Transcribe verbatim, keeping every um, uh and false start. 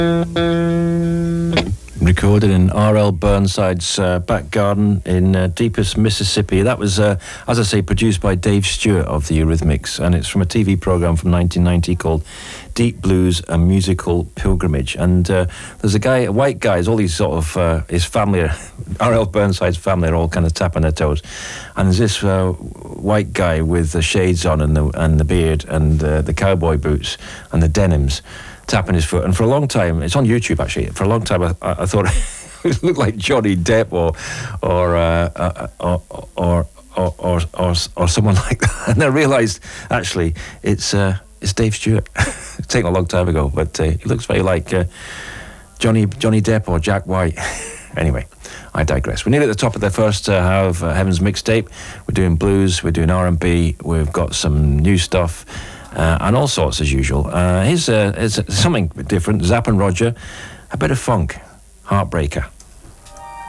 Recorded in R L Burnside's uh, back garden in uh, deepest Mississippi. That was, uh, as I say, produced by Dave Stewart of the Eurythmics, and it's from a T V program from nineteen ninety called Deep Blues, A Musical Pilgrimage. And uh, there's a guy, a white guy, all these sort of, uh, his family, R L Burnside's family are all kind of tapping their toes. And there's this uh, white guy with the shades on and the, and the beard and uh, the cowboy boots and the denims, tapping his foot. And for a long time, it's on YouTube actually, for a long time I, I thought it looked like Johnny Depp or or uh, uh, or, or, or, or, or, or someone like that. And I realised actually it's uh, it's Dave Stewart. It's taken a long time ago, but uh, he looks very like uh, Johnny Johnny Depp or Jack White. Anyway, I digress. We're nearly at the top of the first uh, half of uh, Heaven's Mixtape. We're doing blues, we're doing R and B, we've got some new stuff. Uh, and all sorts as usual. Uh, here's, uh, here's something different. Zapp and Roger, a bit of funk, Heartbreaker.